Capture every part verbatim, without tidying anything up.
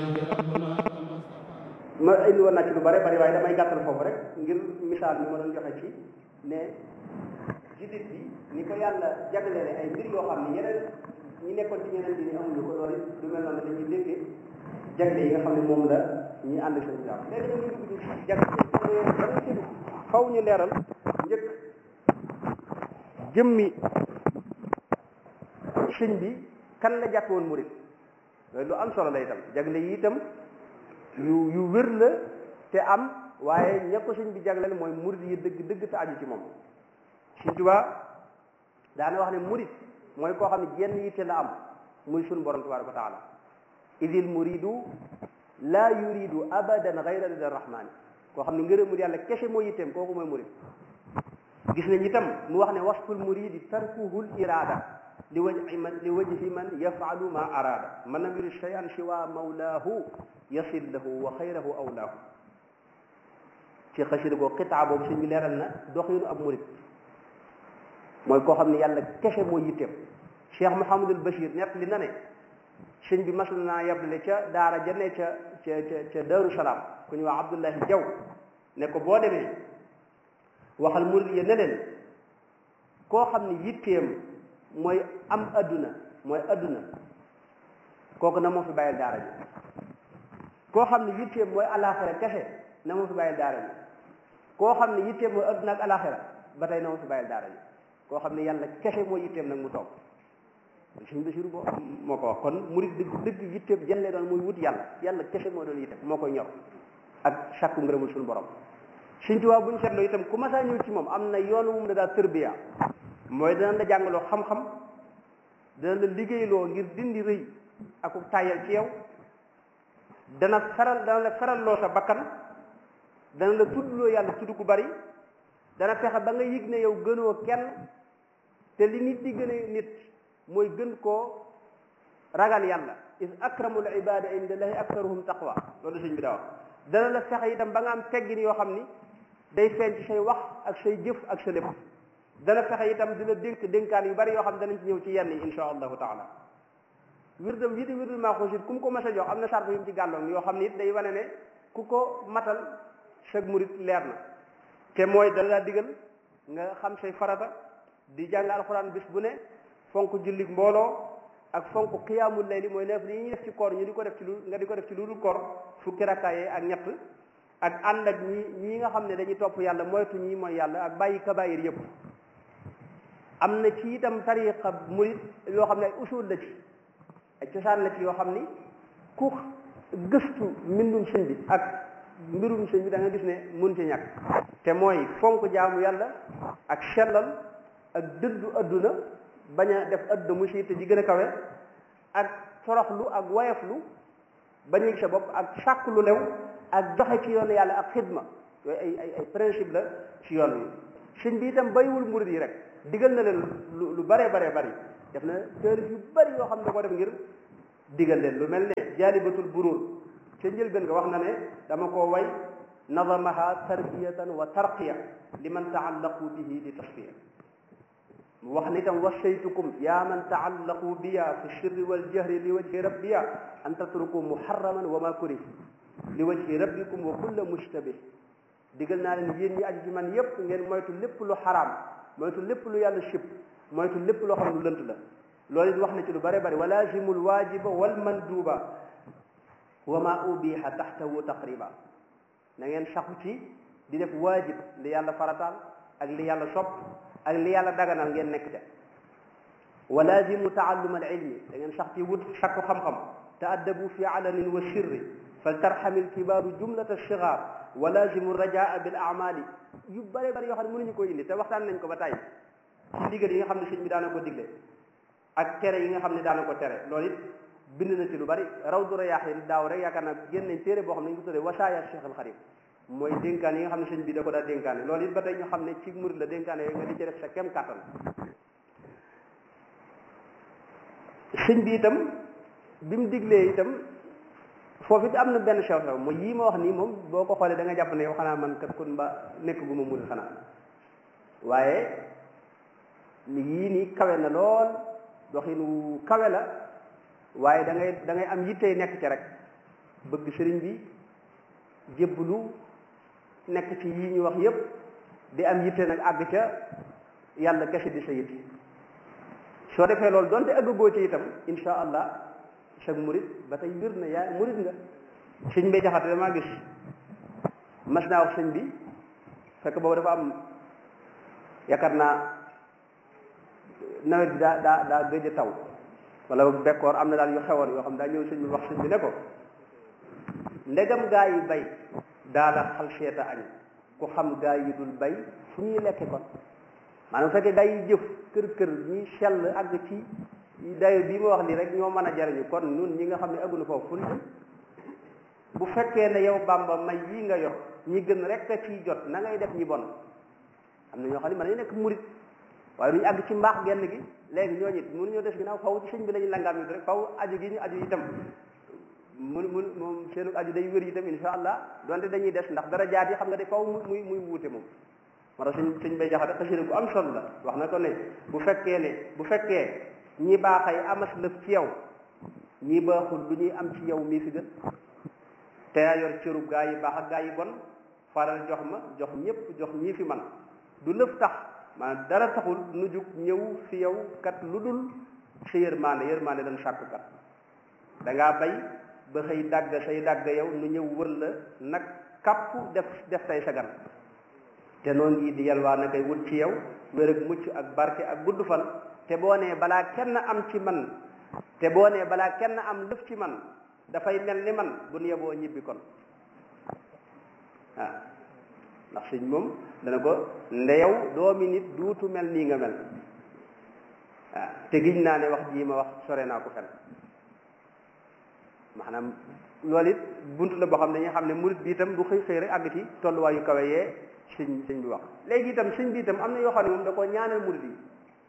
ma indi woon naa ci lu bare bari waaye damay gàttal foofu rek ngir misaal mi ma doon joxe ci ne jullit bi ni ko yàlla jagleele ay mbir yoo xam ne yeneen ñi nekkoon ci ñeneen di ni amuñu ko loolu du mel noonu dañuy déggee jagle yi nga xam ne moom la ñuy ànd seen islam léegi nag ñu dugg ci jagle dana ci faw ñu leeral njëkk jëmmi sëñ bi kan la jàpp woon murid loolu lu am solo la itam jagle yi itam yu yu wér la te am waaye ña ko sëñ bi jagleel mooy murid yi dëgg dëgg te aju ci moom Sëñ Tuubaa daana wax ne murid mooy koo xam ne jenn yitte la am muy sunu borom tabaaraka wa taala idil muridu laa yuridu abadan gayra rida rahmani koo xam ne ngërëmul yàlla kese moo yitteem kooku mooy murid gis nañ itam mu wax ne wasful muridi tarkuhul irada li wajhi man li wajhi man yafalu ma arada man lam yurid shay'an siwa mawlaahu yasil lahu wa xayrahu awlaahu ci xasida goo xitaa boobu sëñ bi leeral na doxinu ab murid mooy koo xam ne yàlla kese moo yitteem Cheikh Mouhamadul Bachir nett li na ne sëñ bi mas naa yable ca daara ja ne ca ca ca ca Daaru Salaam ku ñu wax Abdullahi Jaw ne ko boo demee waxal murid ya ne leen koo xam ne yitteem mooy am adduna mooy adduna kooku na moo fi bàyyil daara ji koo xam ne yitteem mooy alaxira kese na moo fi bàyyil daara ji koo xam ne yitteem mooy adduna ak alaxira ba tey na moo fi bàyyil daara ji koo xam ne yàlla kese mooy yitteem nag mu toog suñ Basiru bo moo ko wax kon murid dëgg dëgg yitteem jëlee doon muy wut yàlla yàlla kese moo doon yitteem moo koy ñor ak sàkku ngërëmul suñu borom Sëñ Tuubaa bu ñu seetloo itam ku masaa ñëw ci moom am na yoonu moom la daal tërbiya mooy dana la jàngaloo xam-xam dana la liggéeyloo ngir dindi rëy ak tàyyal ci yow dana feral dana la feralloo sa bakkan dana la tuddloo yàlla tudd ku bari dana fexe ba nga yëg ne yow gënoo kenn te li nit di gën a nit mooy gën koo ragal yàlla is akramul ibada inda llahi aktaruhum taqwa loolu sëñ bi daa wax dana la fexe itam ba nga am teggin yoo xam ni day feeñ ci say wax ak say jëf ak sa lépp dana fexe itam dina dénk dénkaan yu bari yoo xam danañ ci ñëw ci yenn yi insha allahu taala wirdam yi di wirdul maaxuus it ku mu ko mas a jox am na sart yu mu ci gàlloon yoo xam ni it day wane ne ku ko matal sag murit leer na te mooy dana laa digal nga xam say farata di jàng alxuraan bis bu ne fonk jullik mbooloo ak fonk xiyaamul layli mooy neef li ñuy def ci koor ñu di ko def ci lu nga di ko def ci lu dul koor fukki rakkaayee ak ñett ak ànd ak ñi ñii nga xam ne dañuy topp yàlla moytu ñii mooy yàlla ak bàyyi kabaayir yëpp am na ci itam tariqa murit yoo xam ne ay usul la ci ay cosaan la ci yoo xam ni ku gëstu mbindum sëñ bi ak mbirum sëñ bi da nga gis ne mun ci ñàkk te mooy fonk jaamu yàlla ak sellal ak dëddu adduna bañ a def adduna mu siite ji gën a kawe ak toroxlu ak wayaflu bañ a gis sa bopp ak sàkk lu lew ak joxe ci yoonu yàlla ak xidma yooyu ay ay ay principe la ci yoon wi sëñ bi itam bayiwul murid yi rek digal na leen lu lu bare bare bari def na taalif yu bari yoo xam ne da ko def ngir digal leen lu mel ne jaalibatul buruur ca njëlbéen nga wax na ne dama koo way nadamaha tarbiyatan wa tarqiya liman taallaqu bihi li tasfiya mu wax ni itam wasaytukum ya man taallaqu biya fi sirri wal jahri li wajhi rabbiya an tatruku muharraman wa ma kurih li wajhi rabbikum wa kulla mushtabih digal naa leen yéen ñi aju ci man yépp ngeen moytu lépp lu xaraam moytu lépp lu yàlla sib moytu lépp loo xam lu lënt la loolu it wax na ci lu bare bari wa lazimul waajiba wal manduba wa ma ubiha taxtahu taqriba na ngeen saxu ci di def waajib li yàlla farataal ak li yàlla sopp ak li yàlla daganal ngeen nekk te wa lazimu taallum al ilmi da ngeen sax ci wut sakku xam-xam taaddabu fi alanin wa sirri fal tarxamil kibaaru jumlata sigaar wa lazimu rajaa bil amali yu bare bari yoo xam ne mënuñu ko indi te waxtaan nañ ko ba tey ci ndigal yi nga xam ne sëñ bi daana ko digle ak tere yi nga xam ne daana ko tere loolu it bind na ci lu bari rawdu rayaahin daaw rek yaakaar naa génn nañ téere boo xam ne ñu ko tuddee wasaaya Cheikh al Xadim mooy dénkaan yi nga xam ne sëñ bi da ko daa dénkaane loolu it ba tey ñu xam ne ci murid la dénkaane yooyu nga di ci def sa kem kàttan sëñ bi itam bi mu diglee itam foofu it am na benn sew sew mooy yii ma wax nii moom boo ko xoolee da nga jàpp ne yow xanaa man kat kon ba nekk gu ma murid xanaa waaye yii nii kawe na lool doxinu kawe la waaye da ngay da ngay am yittey nekk ci rek bëgg sëriñ bi jébbalu nekk ci yi ñu wax yépp di am yitte nag àgg ca yàlla kese di sa yitte soo defee loolu donte àggagoo ci itam insha allah sag murit ba tey wér na yaa murit nga. sëñ bay jaxate damaa gis mas naa wax sëñ bi fekk boobu dafa am yaakaar naa nawet bi daa daa daa gëj a taw wala bekkoor am na daal yu xewoon yoo xam daa ñëw sëñ bi wax sëñ bi ne ko ndegam gaa yi bay daala xal seeta añ ku xam gaa yi dul bay fu ñuy lekke kon maanaam bu fekkee gaa yi jëf kër kër ñi sell àgg ci dayo bii ma wax lii rek ñoo mën a jariñu kon ñun ñi nga xam ne agguna foofu fu ñu bu fekkee ne yow Bàmba may yii nga yor ñi gën rek a ciy jot na ngay def ñi bon am na ñoo xam ne mën nañu nekk murit waaye duñu àgg ci mbaax genn gi léegi ñooñu it mënuñoo des ginnaaw faw ci sëñ bi la ñu langaam yi rek faw aju gi ñu aju itam mun mun moom seenu aju day wér itam insha allah donte dañuy des ndax dara jaat yi xam nga de faw muy muy wuute moom moo tax sëñ sëñ bay jaxate xasida bu am solo la wax na ko ne bu fekkee ne bu fekkee ñi baaxay amas lëf ci yow ñi baaxul lu ñuy am ci yow mii fi gën te yaa yor cërub gaa yi baax ak gaa yi bon faral jox ma jox ñëpp jox ñii fi man du lëf tax maanaam dara taxul nu jug ñëw fi yow kat lu dul sa yërmaande yërmaande dañ sàkk kat da ngaa bay ba xëy dàgg say dàgg yow nu ñëw wër la nag kàpp def def tay sagan te noo ngi di yalwaa na koy wut ci yow wér ak mucc ak barke ak gudd fan te boo nee balaa kenn am ci man te boo nee balaa kenn am lëf ci man dafay mel ni man bu nu yeboo ñibbi kon waaw ndax sëñ moom dana ko ndeyow doomi nit duutu mel nii nga mel waaw te giñ naa ne wax jii ma wax sore naa ko fen maanaam loolu it bunt la boo xam ne dañuy xam ne murit bi itam du xëy xëy rek àgg ci tolluwaayu kawe yee sëñ sëñ bi wax léegi itam sëñ bi itam am na yoo xam ne moom da koo ñaanal murit yi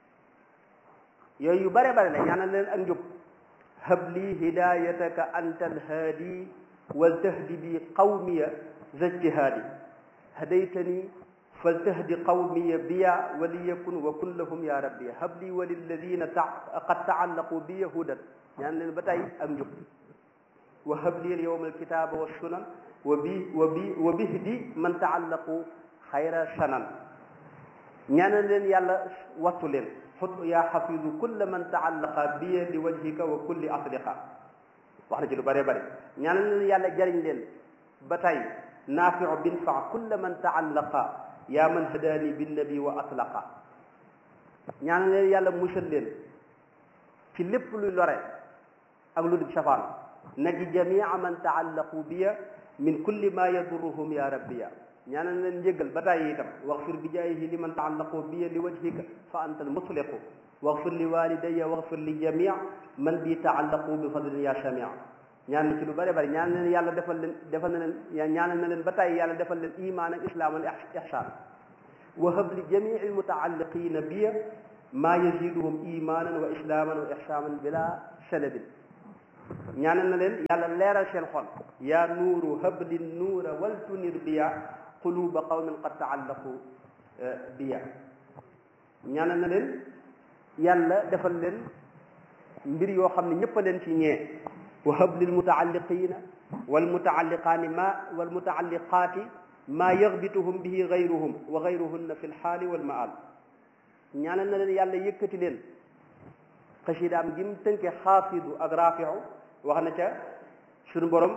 yooyu yu bare bare la ñaanal leen ak njub habli hidayataka anta alhaadi waltahdi bi qawmiya zajtihaadi hadaytani faltahdi qawmiya biya waliyakun wa kun lahum ya rabbi habli wa lilladina qad taallaqu biya hudan ñaan leen ba tey ak njub wa habli alyawma alkitaba wassunan wa bi wa bi wa bihdi man taallaqu xayra sanan ñaanal leen yàlla wattu leen xut yaa xafidu kulla man taallaqa biya li wajhika wa kulli asliqa wax na ci lu bëree bëri ñaanal leen yàlla jariñ leen ba tey naafiu bin fa kulla man taallaqa yaa man hadaani binnabi wa atlaqa ñaanal leen yàlla musal leen ci lépp luy lore ak lu dul safaan naji jamia man taallaqu biya min kulli ma yadurruhum ya rabbiya ñaanal leen njëggal ba tàyyi itam waxfir bi jaayihi li man taallaqu biya li wajhika fa anta almusliqu waxfir li walidaya waxfir li jamia man bi taallaqu bi fadlin ya samia ñaan na ci lu bëri bëri ñaan leen yàlla defal leen defal na leen ñaanal na leen ba tàyyi yàlla defal leen iman ak islam al ihsan wa hab li jamii almutaalliqina biya maa yaziduhum imanan wa islaman wa ihsanan bila salabin ñaanal na leen yàlla leeral seen xol yaa nuuru habli nuura wal tunir biya quluba qawmin qad taallaqu biya ñaanal na leen yàlla defal leen mbir yoo xam ne ñëpp a leen ci ñee wa hab lil mutaalliqina wal mutaalliqaani ma wal mutaalliqaati maa yaxbituhum bihi gayruhum wa gayruhunna fi lxaali wal maal ñaanal na leen yàlla yëkkati leen xasidaam gi mu tënke xaafidu ak raafiu wax na ca suñu borom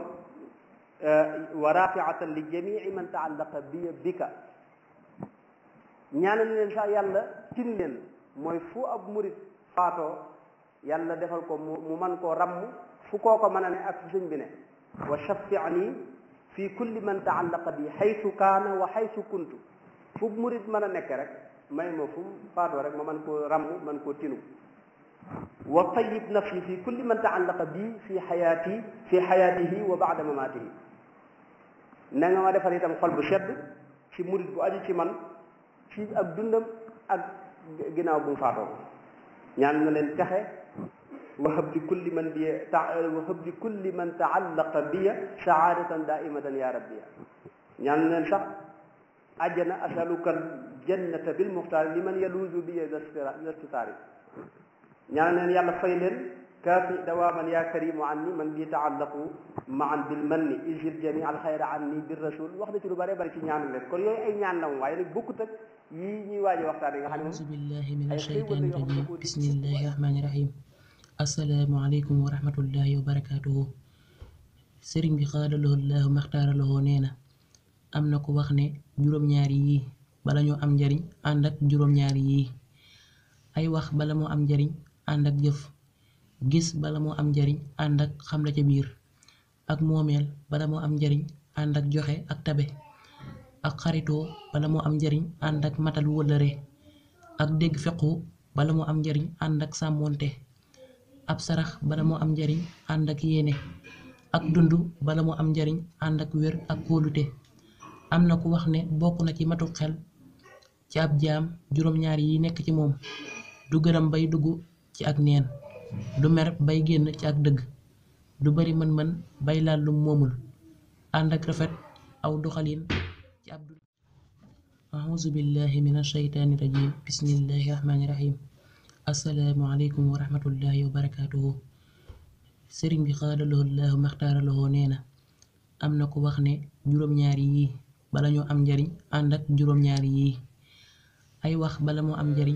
wa rafiatan li jamii man taallaqa biya bika ñaanal leen sax yàlla tin leen mooy fu ab murit faatoo yàlla defal ko mu man koo ramm fu koo ko mën a ne ak fu sëñ bi ne wa shafiani fi kulli man taallaqa bi xaytu kaana wa xaytu kuntu fu murit mën a nekk rek may ma fu faatoo rek ma man koo ramm man koo tinu wa tayyib nafsi fi kulli man taallaqa bi fi xayaati fi xayaatihi wa baada mamaatihi na nga ma defal itam xol bu sedd ci murit bu aju ci man ci ak dundam ak ginnaaw bu mu faatoo ñaan na leen texe wahab li kulli man bi wahab li kulli man taallaqa biya saadatan daaimatan ya rabbiya ñaan na leen sax àjjana asaluka aljannata bilmuxtaari liman yaluuzu biya zastitaari ñaan leen yàlla fay leen kaafi dawaaman yaa karimu anni man bi taallaqu maan bil manni isir jami al xayra anni bir rasul wax na ci lu bare bari ci ñaanal leen kon yooyu ay ñaan la moom waaye nag bokkut ak yii ñuy waaje waxtaane nga xam ne auzu billahi min ashaytaani rajim bismillahi rahmaani rahim assalaamu aleykum wa rahmatullahi wa barakatuhu sëriñ bi xaadaloo laahu maxtaaraloo nee na am na ko wax ne juróom-ñaari yii bala ñoo am njariñ ànd ak juróom-ñaari yii ay wax bala moo am njariñ ànd ak jëf gis bala moo am njariñ ànd ak xam la ca biir ak moomeel bala moo am njariñ ànd ak joxe ak tabe ak xaritoo bala moo am njariñ ànd ak matal wëllëre ak dégg fequ bala moo am njariñ ànd ak sàmmoonte ab sarax bala moo am njariñ ànd ak yéene ak dund bala moo am njariñ ànd ak wér ak kóolute am na ku wax ne bokk na ci matu xel ci ab jaam juróom-ñaar yi nekk ci moom du gërëm bay dugg ci ak neen du mer bay génn ci ak dëgg du bari mën-mën bay laal lu moomul ànd ak rafet aw doxalin ci ab dund auzu billahi min ashaytaani rajim bismillahi rahmaani rahim assalaamu aleykum wa rahmatullahi wa barakatuhu sëriñ bi xaadaloo laahu maxtaaraloo nee na am na ko wax ne juróom-ñaari yii bala ñoo am njariñ ànd ak juróom-ñaari yii ay wax bala moo am njariñ